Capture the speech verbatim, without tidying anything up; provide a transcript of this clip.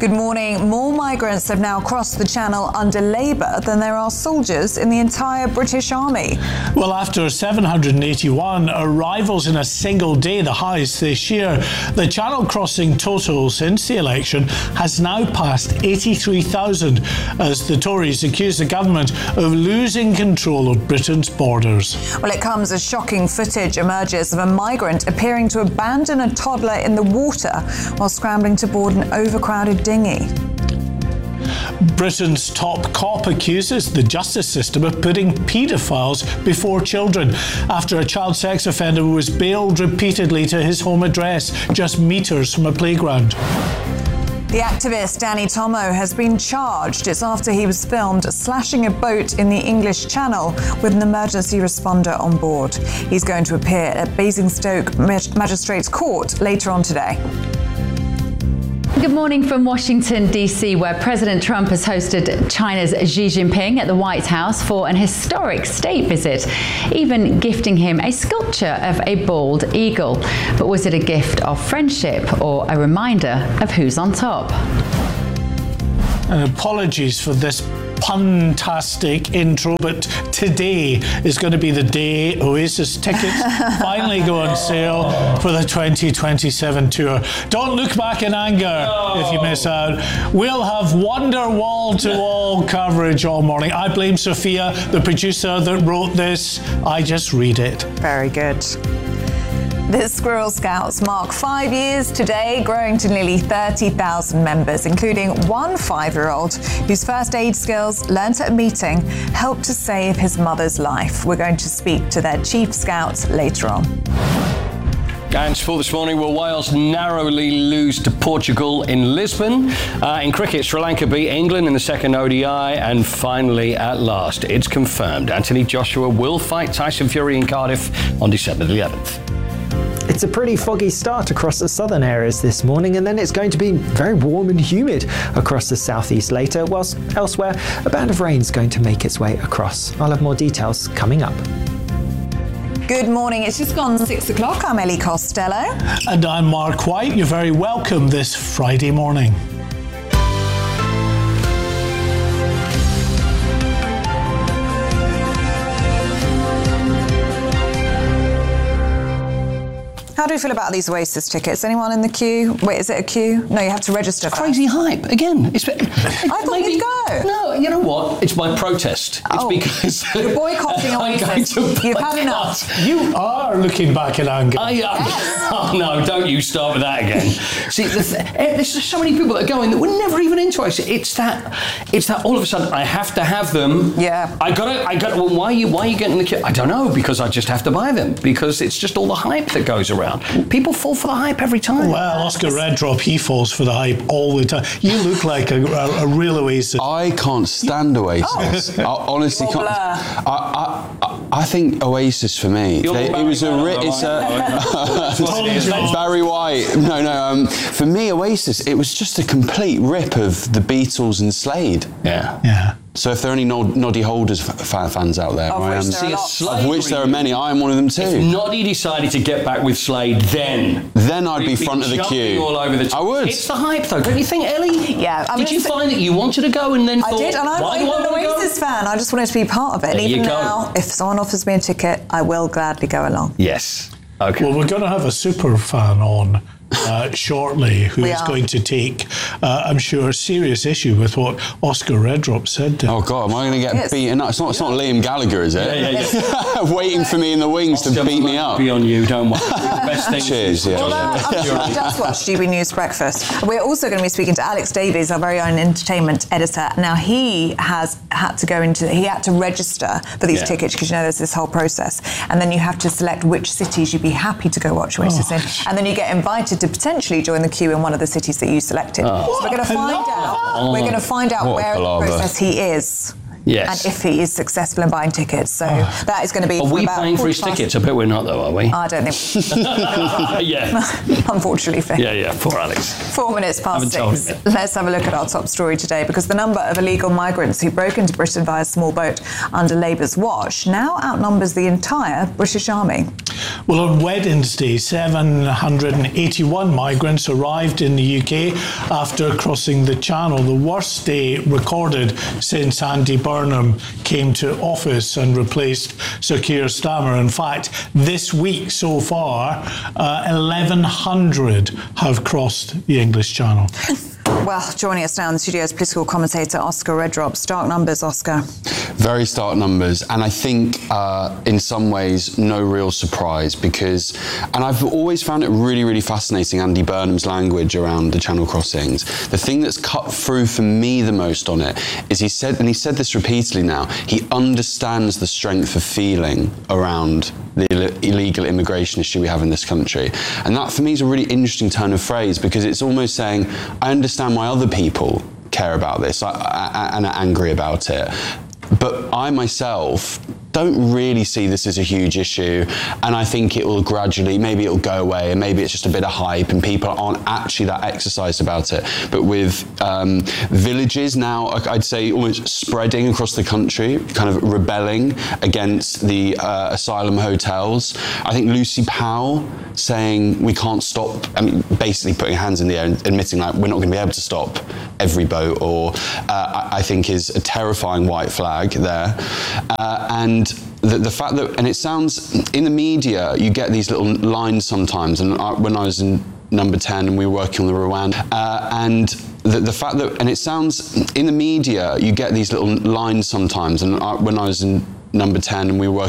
Good morning. More migrants have now crossed the Channel under Labour than there are soldiers in the entire British Army. Well, after seven hundred eighty-one arrivals in a single day, the highest this year, the Channel crossing total since the election has now passed eighty-three thousand as the Tories accuse the government of losing control of Britain's borders. Well, it comes as shocking footage emerges of a migrant appearing to abandon a toddler in the water while scrambling to board an overcrowded dinghy. Britain's top cop accuses the justice system of putting paedophiles before children after a child sex offender was bailed repeatedly to his home address just metres from a playground. The activist Danny Tomo has been charged. It's after he was filmed slashing a boat in the English Channel with an emergency responder on board. He's going to appear at Basingstoke Magistrates Court later on today. Good morning from Washington, D C, where President Trump has hosted China's Xi Jinping at the White House for an historic state visit, even gifting him a sculpture of a bald eagle. But was it a gift of friendship or a reminder of who's on top? And apologies for this pun-tastic intro, but today is going to be the day Oasis tickets finally go on sale for the twenty twenty-seven tour. Don't look back in anger no. if you miss out. We'll have wonder wall-to-wall coverage all morning. I blame Sophia, the producer that wrote this. I just read it. Very good. The Squirrel Scouts mark five years today, growing to nearly thirty thousand members, including one five-year-old whose first aid skills learnt at a meeting helped to save his mother's life. We're going to speak to their chief scout later on. And sport this morning, will Wales narrowly lose to Portugal in Lisbon? Uh, in cricket, Sri Lanka beat England in the second O D I. And finally, at last, it's confirmed. Anthony Joshua will fight Tyson Fury in Cardiff on December the eleventh. It's a pretty foggy start across the southern areas this morning, and then it's going to be very warm and humid across the southeast later, whilst elsewhere a band of rain is going to make its way across. I'll have more details coming up. Good morning. It's just gone six o'clock. I'm Ellie Costello. And I'm Mark White. You're very welcome this Friday morning. How do you feel about these Oasis tickets? Anyone in the queue? Wait, is it a queue? No, you have to register. Crazy hype again. It's, I thought maybe, you'd go. No, you know what? It's my protest. It's oh, because you're boycotting Oasis. You've had enough. You are looking back in anger. I, uh, yes. Oh no! Don't you start with that again. See, there's, there's so many people that are going that were never even into it. It's that. It's that. All of a sudden, I have to have them. Yeah. I got to. I got. Well, why are you? Why are you getting the queue? I don't know. Because I just have to buy them. Because it's just all the hype that goes around. People fall for the hype every time. Well, Oscar Redrop, he falls for the hype all the time. You look like a, a, a real Oasis. I can't stand Oasis. I honestly can't. I, I, I think Oasis for me, they, it was a. It's a Barry White. No, no. Um, for me, Oasis, it was just a complete rip of the Beatles and Slade. Yeah. Yeah. So if there are any nod- Noddy Holders f- fans out there, of I am, which there, See, of which there are many, I am one of them too. If Noddy decided to get back with Slade, then then I'd be front of the queue. All over the t- I would. It's the hype, though, don't you think, Ellie? Yeah. I did mean, you find that you wanted to go and then I thought, did, and I'm why not do I even an Oasis go? fan. I just wanted to be part of it. There and even you go. now, if someone offers me a ticket, I will gladly go along. Yes. Okay. Well, we're going to have a super fan on uh, shortly who We is are. going to take, uh, I'm sure, a serious issue with what Oscar Redrop said. Oh God, am I going to get Yes. beaten up? It's not. It's not Liam Gallagher, is it? Yeah, yeah, yeah. Waiting for me in the wings to beat me up. Be on you, don't worry. Best thing. Cheers. Yeah. Well, uh, I'm sure he does watch G B News Breakfast. We're also going to be speaking to Alex Davies, our very own entertainment editor. Now, he has had to go into, he had to register for these Yeah. tickets because, you know, there's this whole process. And then you have to select which cities you'd be happy to go watch Oasis Oh. in. And then you get invited to potentially join the queue in one of the cities that you selected. Oh. So we're going to find out, Oh. we're going to find out What a where in the palaver. process he is. Yes. And if he is successful in buying tickets. So Oh. that is going to be Are from we about paying for his quarter past- tickets? I bet we're not, though, are we? I don't think. yeah. Unfortunately for him. Yeah, yeah. Poor Alex. Four minutes past Haven't told six. him yet. Let's have a look at our top story today, because the number of illegal migrants who broke into Britain via small boat under Labour's watch now outnumbers the entire British Army. Well, on Wednesday, seven hundred eighty-one migrants arrived in the U K after crossing the Channel, the worst day recorded since Andy Burnham came to office and replaced Sir Keir Starmer. In fact, this week so far, uh, eleven hundred have crossed the English Channel. Well, joining us now in the studio is political commentator Oscar Redrop. Stark numbers, Oscar. Very stark numbers, and I think uh, in some ways no real surprise, because, and I've always found it really, really fascinating, Andy Burnham's language around the Channel crossings. The thing that's cut through for me the most on it is he said, and he said this repeatedly now, he understands the strength of feeling around the Ill- illegal immigration issue we have in this country. And that for me is a really interesting turn of phrase, because it's almost saying, I understand why other people care about this I, I, and are angry about it, but I myself don't really see this as a huge issue, and I think it will gradually, maybe it'll go away, and maybe it's just a bit of hype and people aren't actually that exercised about it. But with um, villages now, I'd say almost spreading across the country, kind of rebelling against the uh, asylum hotels. I think Lucy Powell saying we can't stop, I mean, basically putting hands in the air and admitting like we're not going to be able to stop every boat, or uh, I think is a terrifying white flag there. Uh, and The, the fact that, and it sounds, in the media, you get these little lines sometimes, and I, when I was in Number ten and we were working on the Rwanda, uh, and the, the fact that, and it sounds, in the media, you get these little lines sometimes, and I, when I was in Number ten and we were working